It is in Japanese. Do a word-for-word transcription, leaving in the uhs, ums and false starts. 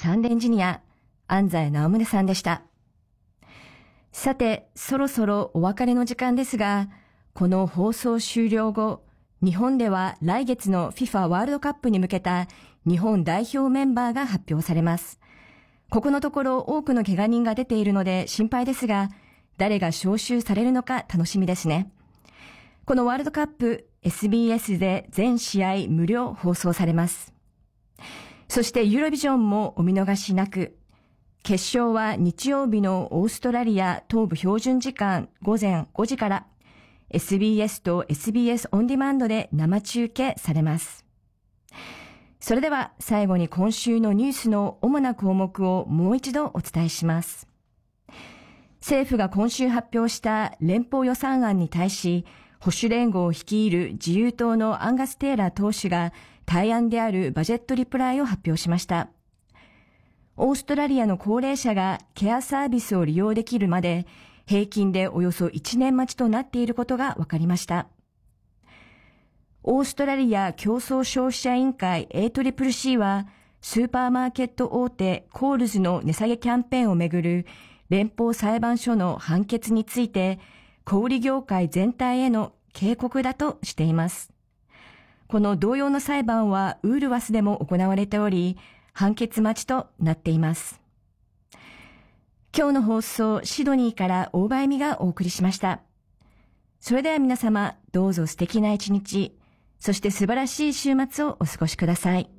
サンデーエンジニア、安西直宗さんでした。さて、そろそろお別れの時間ですが、この放送終了後、日本では来月の FIFA ワールドカップに向けた日本代表メンバーが発表されます。ここのところ多くの怪我人が出ているので心配ですが、誰が招集されるのか楽しみですね。このワールドカップ、エスビーエス で全試合無料放送されます。そしてユーロビジョンもお見逃しなく、決勝は日曜日のオーストラリア東部標準時間午前ごじから エスビーエス と エスビーエス オンディマンドで生中継されます。それでは最後に今週のニュースの主な項目をもう一度お伝えします。政府が今週発表した連邦予算案に対し、保守連合を率いる自由党のアンガス・テイラー党首が対案であるバジェットリプライを発表しました。オーストラリアの高齢者がケアサービスを利用できるまで平均でおよそいちねん待ちとなっていることが分かりました。オーストラリア競争消費者委員会 エーシーシーシー はスーパーマーケット大手コールズの値下げキャンペーンをめぐる連邦裁判所の判決について小売業界全体への警告だとしています。この同様の裁判はウールワスでも行われており、判決待ちとなっています。今日の放送、シドニーから大場恵美がお送りしました。それでは皆様、どうぞ素敵な一日、そして素晴らしい週末をお過ごしください。